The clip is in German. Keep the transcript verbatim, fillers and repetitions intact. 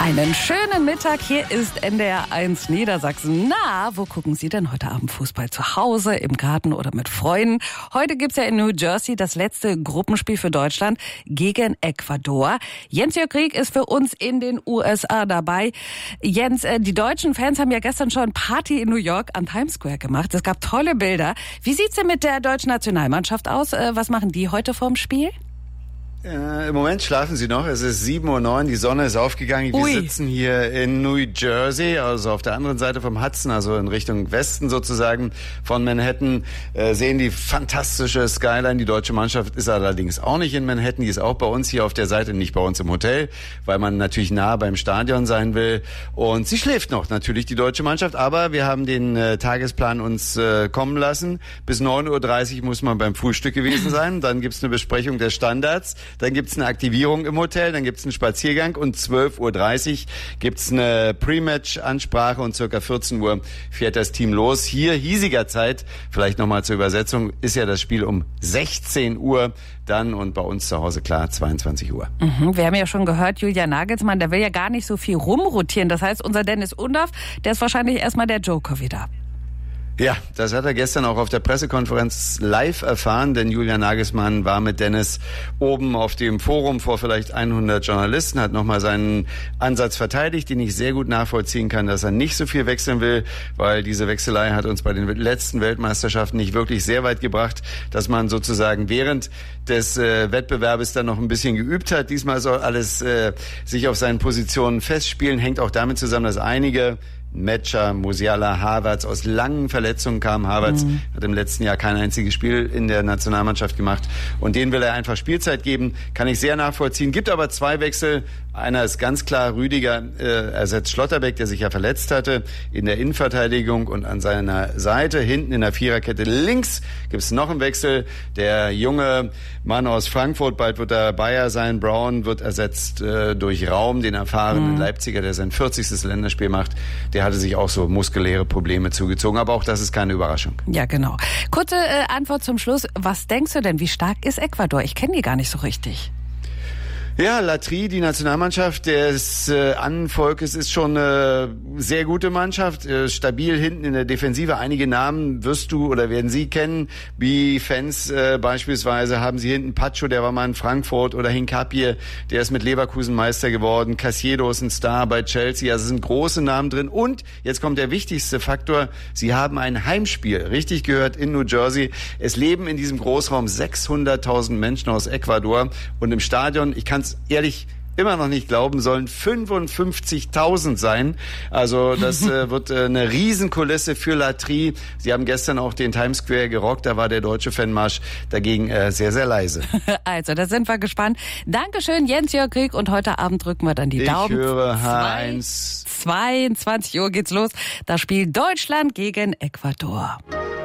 Einen schönen Mittag, hier ist N D R eins Niedersachsen. Na, wo gucken Sie denn heute Abend Fußball? Zu Hause, im Garten oder mit Freunden? Heute gibt's ja in New Jersey das letzte Gruppenspiel für Deutschland gegen Ecuador. Jens-Jörg Krieg ist für uns in den U S A dabei. Jens, die deutschen Fans haben ja gestern schon Party in New York am Times Square gemacht. Es gab tolle Bilder. Wie sieht's denn mit der deutschen Nationalmannschaft aus? Was machen die heute vorm Spiel? Äh, Im Moment schlafen sie noch. Es ist sieben Uhr neun, die Sonne ist aufgegangen. Wir Ui. sitzen hier in New Jersey, also auf der anderen Seite vom Hudson, also in Richtung Westen sozusagen von Manhattan, äh, sehen die fantastische Skyline. Die deutsche Mannschaft ist allerdings auch nicht in Manhattan, die ist auch bei uns hier auf der Seite, nicht bei uns im Hotel, weil man natürlich nah beim Stadion sein will. Und sie schläft noch, natürlich die deutsche Mannschaft, aber wir haben den äh, Tagesplan uns äh, kommen lassen. Bis neun Uhr dreißig muss man beim Frühstück gewesen sein, dann gibt's eine Besprechung der Standards. Dann gibt's eine Aktivierung im Hotel, dann gibt's einen Spaziergang und zwölf Uhr dreißig gibt's eine Pre-Match-Ansprache und circa vierzehn Uhr fährt das Team los. Hier hiesiger Zeit, vielleicht nochmal zur Übersetzung, ist ja das Spiel um sechzehn Uhr dann und bei uns zu Hause klar zweiundzwanzig Uhr. Mhm, wir haben ja schon gehört, Julian Nagelsmann, der will ja gar nicht so viel rumrotieren. Das heißt, unser Dennis Undaff, der ist wahrscheinlich erstmal der Joker wieder. Ja, das hat er gestern auch auf der Pressekonferenz live erfahren, denn Julian Nagelsmann war mit Dennis oben auf dem Forum vor vielleicht hundert Journalisten, hat nochmal seinen Ansatz verteidigt, den ich sehr gut nachvollziehen kann, dass er nicht so viel wechseln will, weil diese Wechselei hat uns bei den letzten Weltmeisterschaften nicht wirklich sehr weit gebracht, dass man sozusagen während des äh, Wettbewerbes dann noch ein bisschen geübt hat. Diesmal soll alles äh, sich auf seinen Positionen festspielen, hängt auch damit zusammen, dass einige Metscher, Musiala, Havertz aus langen Verletzungen kamen. Havertz mhm. hat im letzten Jahr kein einziges Spiel in der Nationalmannschaft gemacht und denen will er einfach Spielzeit geben. Kann ich sehr nachvollziehen. Gibt aber zwei Wechsel. Einer ist ganz klar, Rüdiger äh, ersetzt Schlotterbeck, der sich ja verletzt hatte, in der Innenverteidigung und an seiner Seite, hinten in der Viererkette links, gibt es noch einen Wechsel. Der junge Mann aus Frankfurt, bald wird er Bayer sein, Brown, wird ersetzt äh, durch Raum, den erfahrenen mhm. Leipziger, der sein vierzigstes Länderspiel macht. Der hatte sich auch so muskuläre Probleme zugezogen, aber auch das ist keine Überraschung. Ja, genau. Kurze äh, Antwort zum Schluss. Was denkst du denn, wie stark ist Ecuador? Ich kenne die gar nicht so richtig. Ja, Latri, die Nationalmannschaft des äh, Annenvolkes, ist schon eine sehr gute Mannschaft, äh, stabil hinten in der Defensive. Einige Namen wirst du oder werden Sie kennen, wie Fans äh, beispielsweise haben Sie hinten Pacho, der war mal in Frankfurt, oder Hincapie, der ist mit Leverkusen Meister geworden. Caicedo ist ein Star bei Chelsea, also es sind große Namen drin. Und jetzt kommt der wichtigste Faktor, Sie haben ein Heimspiel, richtig gehört, in New Jersey. Es leben in diesem Großraum sechshunderttausend Menschen aus Ecuador und im Stadion, ich kann ehrlich immer noch nicht glauben, sollen fünfundfünfzigtausend sein. Also das äh, wird äh, eine Riesenkulisse für Latri. Sie haben gestern auch den Times Square gerockt, da war der deutsche Fanmarsch dagegen äh, sehr, sehr leise. Also, da sind wir gespannt. Dankeschön, Jens-Jörg Krieg, und heute Abend drücken wir dann die ich Daumen. Ich höre H eins. zweiundzwanzig Uhr geht's los. Da spielt Deutschland gegen Ecuador.